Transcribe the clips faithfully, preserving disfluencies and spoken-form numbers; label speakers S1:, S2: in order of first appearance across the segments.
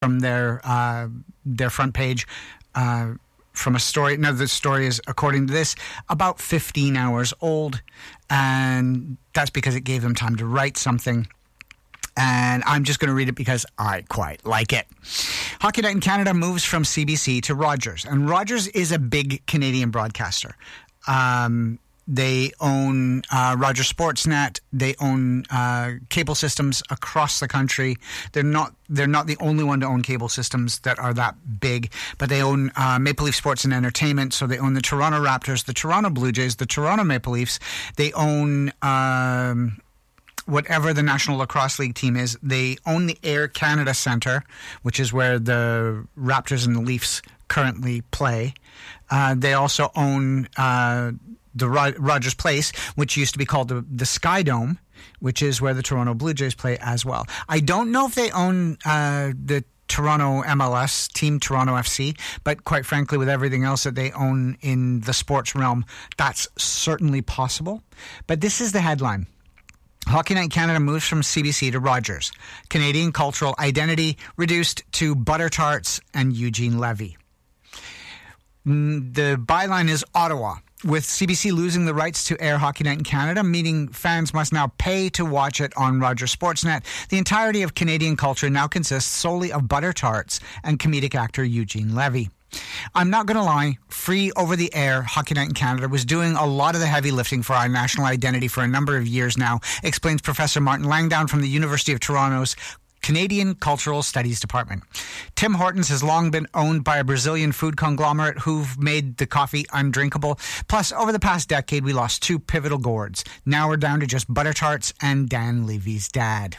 S1: from their uh, their front page. Uh, from a story. Now, the story is, according to this, about fifteen hours old, and that's because it gave them time to write something. And I'm just going to read it because I quite like it. Hockey Night in Canada moves from C B C to Rogers, and Rogers is a big Canadian broadcaster. Um, they own uh, Rogers Sportsnet. They own uh, cable systems across the country. They're not they're not the only one to own cable systems that are that big, but they own uh, Maple Leaf Sports and Entertainment. So they own the Toronto Raptors, the Toronto Blue Jays, the Toronto Maple Leafs. They own Um, whatever the National Lacrosse League team is. They own the Air Canada Centre, which is where the Raptors and the Leafs currently play. Uh, they also own uh, the Ro- Rogers Place, which used to be called the, the Sky Dome, which is where the Toronto Blue Jays play as well. I don't know if they own uh, the Toronto M L S team, Toronto F C, but quite frankly, with everything else that they own in the sports realm, that's certainly possible. But this is the headline. Hockey Night in Canada moves from C B C to Rogers. Canadian cultural identity reduced to butter tarts and Eugene Levy. The byline is Ottawa. With C B C losing the rights to air Hockey Night in Canada, meaning fans must now pay to watch it on Rogers Sportsnet, the entirety of Canadian culture now consists solely of butter tarts and comedic actor Eugene Levy. I'm not going to lie, free over-the-air Hockey Night in Canada was doing a lot of the heavy lifting for our national identity for a number of years now, explains Professor Martin Langdown from the University of Toronto's Canadian Cultural Studies Department. Tim Hortons has long been owned by a Brazilian food conglomerate who've made the coffee undrinkable. Plus, over the past decade, we lost two pivotal gourds. Now we're down to just butter tarts and Dan Levy's dad.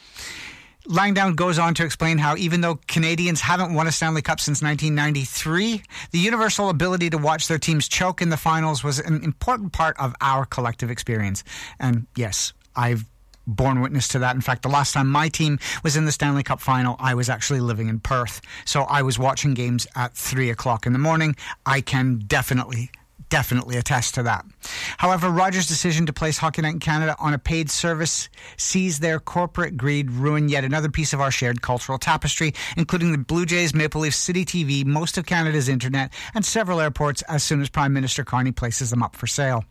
S1: Langdown goes on to explain how even though Canadians haven't won a Stanley Cup since nineteen ninety-three, the universal ability to watch their teams choke in the finals was an important part of our collective experience. And yes, I've borne witness to that. In fact, the last time my team was in the Stanley Cup final, I was actually living in Perth. So I was watching games at three o'clock in the morning. I can definitely Definitely attest to that. However, Rogers' decision to place Hockey Night in Canada on a paid service sees their corporate greed ruin yet another piece of our shared cultural tapestry, including the Blue Jays, Maple Leafs, City T V, most of Canada's internet, and several airports as soon as Prime Minister Carney places them up for sale.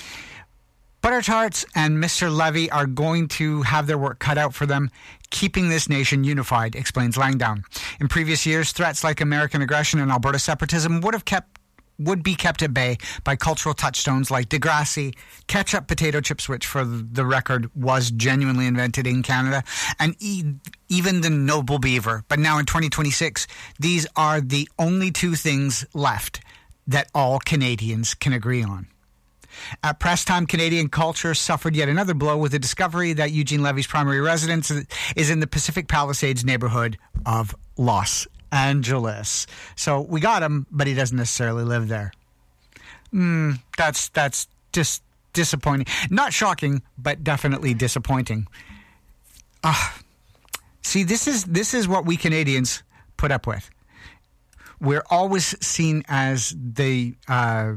S1: Butter Tarts and Mister Levy are going to have their work cut out for them, keeping this nation unified, explains Langdown. In previous years, threats like American aggression and Alberta separatism would have kept would be kept at bay by cultural touchstones like Degrassi, ketchup potato chips, which for the record was genuinely invented in Canada, and e- even the Noble Beaver. But now in twenty twenty-six, these are the only two things left that all Canadians can agree on. At press time, Canadian culture suffered yet another blow with the discovery that Eugene Levy's primary residence is in the Pacific Palisades neighborhood of Los Angeles. So we got him, but he doesn't necessarily live there. Mm, that's that's just disappointing. Not shocking, but definitely disappointing. Uh, see, this is this is what we Canadians put up with. We're always seen as the uh,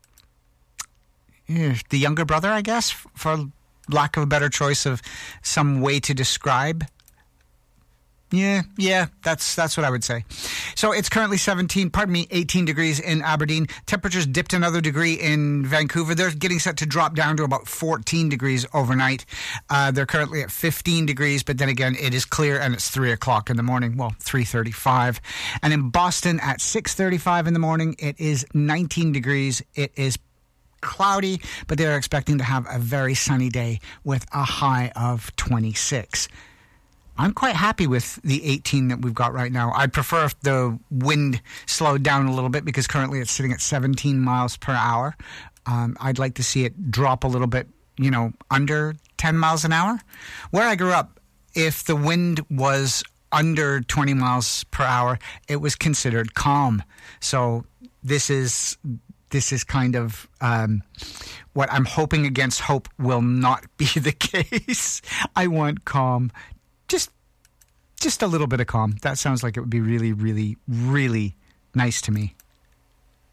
S1: the younger brother, I guess, for lack of a better choice of some way to describe. Yeah, yeah, that's that's what I would say. So it's currently seventeen, pardon me, eighteen degrees in Aberdeen. Temperatures dipped another degree in Vancouver. They're getting set to drop down to about fourteen degrees overnight. Uh, they're currently at fifteen degrees, but then again, it is clear and it's three o'clock in the morning. Well, three thirty-five. And in Boston at six thirty-five in the morning, it is nineteen degrees. It is cloudy, but they're expecting to have a very sunny day with a high of twenty-six. I'm quite happy with the eighteen that we've got right now. I'd prefer if the wind slowed down a little bit because currently it's sitting at seventeen miles per hour. Um, I'd like to see it drop a little bit, you know, under ten miles an hour. Where I grew up, if the wind was under twenty miles per hour, it was considered calm. So this is this is kind of um, what I'm hoping against hope will not be the case. I want calm. Just just a little bit of calm. That sounds like it would be really, really, really nice to me.